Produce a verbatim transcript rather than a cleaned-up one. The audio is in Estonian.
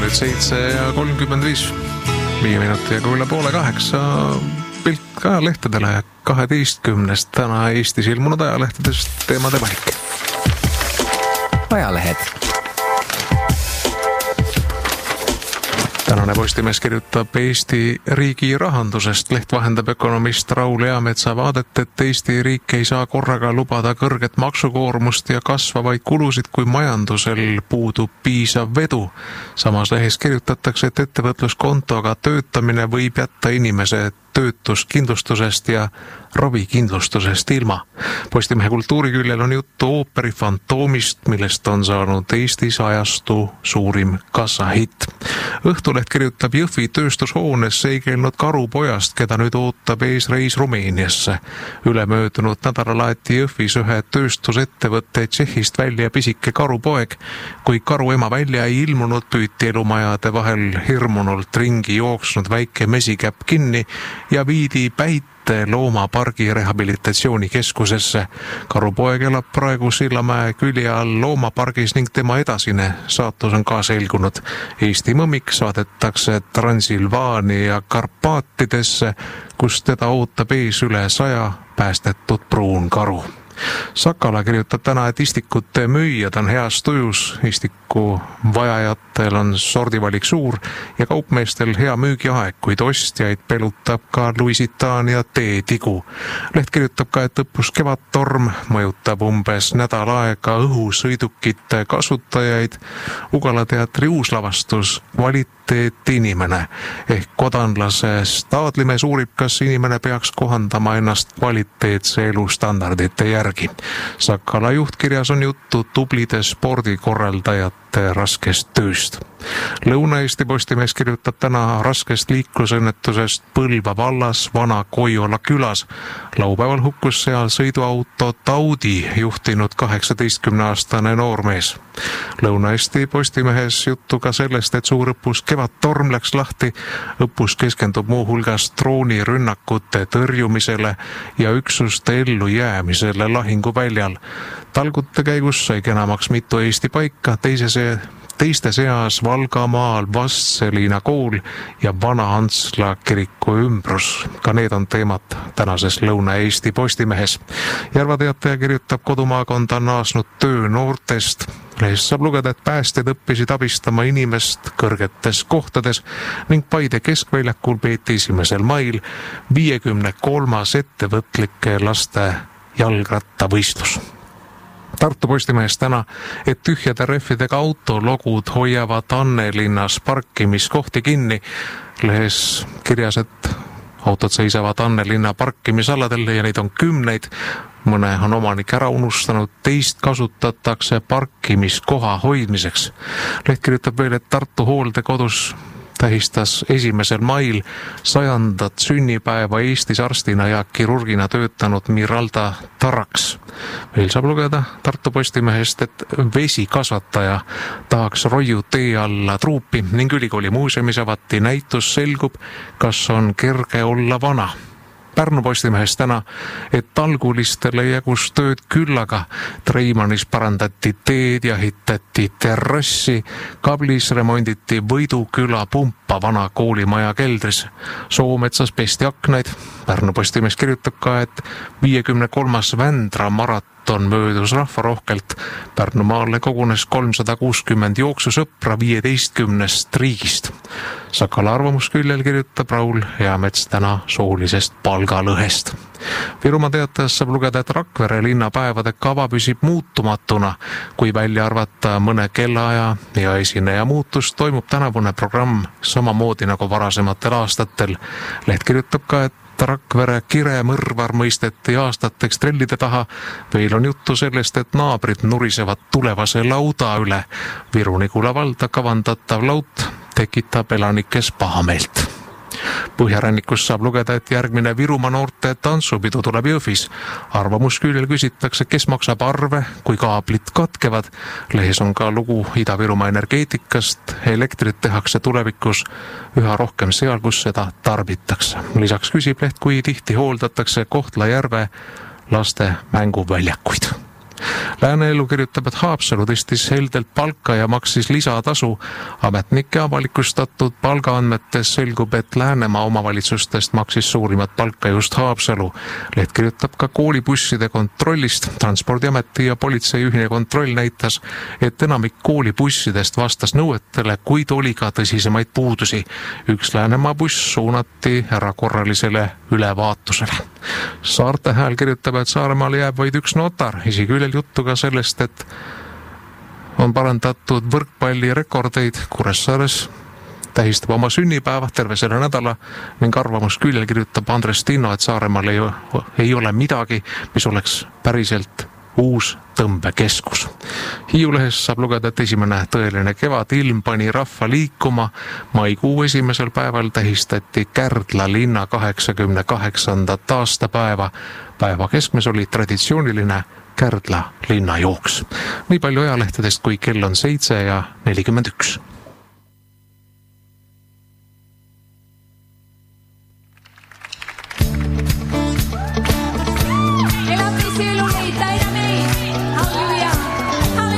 nüüd seitse ja kolmkümmend viis, viie minuti ja üle poole kaheksa. Pilt ka lehtedele kaheteistkümnest täna Eestis ilmunud ajalehtedest teemade valik. Ajalehed. Tänane Postimees kirjutab Eesti riigi rahandusest. Leht vahendab ökonomist Raul Eametsa vaadet, et Eesti riik ei saa korraga lubada kõrget maksukoormust ja kasvavaid kulusid, kui majandusel puudub piisav vedu. Samas lehes kirjutatakse, et ettevõtluskontoga töötamine võib jätta inimese töötuskindlustusest ja ravikindlustusest ilma. Postimehe kultuuriküljel on juttu ooperi Fantoomist, millest on saanud Eestis ajastu suurim kassahitt. Õhtuleht kirjutab Jõhvi tööstushoones seigelnud karupojast, keda nüüd ootab ees reis Rumeeniasse. Ülemöödunud nädalal aeti Jõhvis ühe tööstusettevõtte Tšehhist välja pisike karupoeg. Kui karu ema välja ei ilmunud, püüti elumajade vahel hirmunult ringi jooksnud väike mesikäpp kinni ja viidi Päite loomapargi rehabilitatsioonikeskusesse. Karupoeg elab praegu Sillamäe külje all loomapargis ning tema edasine saatus on ka selgunud. Eesti mõmmik saadetakse Transilvaania Karpaatidesse, kus teda ootab ees üle saja päästetud pruun karu. Sakala kirjutab täna, et istikute müüjad on heas tujus, istiku vajajatel on sordivalik suur ja kaupmeestel hea müügiaeg, kuid ostjaid pelutab ka Lusitaania teetigu. Leht kirjutab ka, et õppus Kevadtorm mõjutab umbes nädal aega õhusõidukite kasutajaid. Ugala teatri uuslavastus Kvaliteet inimene ehk kodanlase staadlimees uurib, kas inimene peaks kohandama ennast kvaliteetse elustandardite järgi. Sakala juhtkirjas on juttu tublide spordikorraldajate raskest tööst. Lõuna-Eesti Postimees kirjutab täna raskest liiklusõnnetusest Põlva vallas Vana-Koiola külas. Laupäeval hukkus seal sõiduauto Audi juhtinud kaheksateistkümneaastane noormees. Lõuna-Eesti Postimehes juttu ka sellest, et suur õppus Kevadtorm läks lahti. Õppus keskendub muu hulgas droonirünnakute tõrjumisele ja üksuste ellu jäämisele lahinguväljal. Talgute käigus sai kenamaks mitu Eesti paika, teise see Teiste seas Valgamaal Vastseliina kool ja Vana-Antsla kiriku ümbrus. Ka need on teemad tänases Lõuna-Eesti Postimehes. Järva Teataja kirjutab kodumaakonda naasnud töönoortest. Lehest saab lugeda, et päästjad õppisid abistama inimest kõrgetes kohtades ning Paide keskväljakul peeti esimesel mail viiekümne kolmas ettevõtlike laste jalgrattavõistlus. Tartu Postimehes täna, et tühjade rehvidega autologud hoiavad Annelinnas parkimiskohti kinni. Lehes kirjas, et autod seisavad Annelinna parkimisaladel ja neid on kümneid. Mõne on omanik ära unustanud, teist kasutatakse parkimiskoha hoidmiseks. Leht kirjutab veel, et Tartu hooldekodus tähistas esimesel mail sajandat sünnipäeva Eestis arstina ja kirurgina töötanud Miralda Taraks. Veel saab lugeda Tartu Postimehest, et vesikasvataja tahaks Roiu tee alla truupi ning ülikooli muuseumis avati näitus, selgub, kas on kerge olla vana. Pärnu Postimehes täna, et talgulistele jagus tööd küllaga. Treimanis parandati teed ja hitati terrassi. Kablis remonditi Võidu küla pumpa vana koolimaja keldris. Soometsas pesti aknaid. Pärnu Postimees kirjutab ka, et viiekümne kolmas Vändra maraton möödus rahvarohkelt. Pärnumaale kogunes kolmsada kuuskümmend jooksusõpra viieteistkümnest riigist. Sakala arvamusküljel kirjutab Raul Eamets täna soolisest palgalõhest. Virumaa Teatajas saab lugeda, et Rakvere linnapäevade kava püsib muutumatuna. Kui välja arvata mõne kellaaja ja esineja muutus, toimub tänavune programm samamoodi nagu varasematel aastatel. Leht kirjutab ka, et Rakvere Kire mõrvar mõisteti aastateks trellide taha. Veel on juttu sellest, et naabrid nurisevad tulevase lauda üle. Viru-Nigula valda kavandatav laut tekitab elanikes pahameelt. Põhjarannikus saab lugeda, et järgmine Virumaa noorte tantsupidu tuleb Jõhvis. Arvamusküljel küsitakse, kes maksab arve, kui kaablid katkevad. Lehes on ka lugu Ida-Virumaa energeetikast. Elektrit tehakse tulevikus üha rohkem seal, kus seda tarbitakse. Lisaks küsib Leht, kui tihti hooldatakse Kohtla-Järve laste mänguväljakuid. Lääneelu kirjutab, et Haapsalu tõstis heldelt palka ja maksis lisatasu. Ametnike avalikustatud palgaandmetes selgub, et Läänemaa omavalitsustest maksis suurimat palka just Haapsalu. Leht kirjutab ka koolibusside kontrollist. Transpordiameti ja politsei ühine kontroll näitas, et enamik koolibussidest vastas nõuetele, kuid oli ka tõsisemaid puudusi. Üks Läänemaa buss suunati erakorralisele ülevaatusele. Saarte Hääl kirjutab, et Saaremaale jääb vaid üks notar. Esiküljel juttu ka sellest, et on parandatud võrkpalli rekordeid. Kuressaares tähistab oma sünnipäeva terve selle nädala ning arvamusküljel kirjutab Andres Tinno, et Saaremaal ei, ei ole midagi, mis oleks päriselt uus tõmbekeskus. Hiiulehes saab lugeda, et esimene tõeline kevadilm pani rahva liikuma. Maikuu esimesel päeval tähistati Kärdla linna kaheksakümne kaheksandat aastapäeva. Päeva keskmes oli traditsiooniline Kärdla linnajooks. Nii palju ajalehtedest, kui kell on seitse ja nelikümmend üks.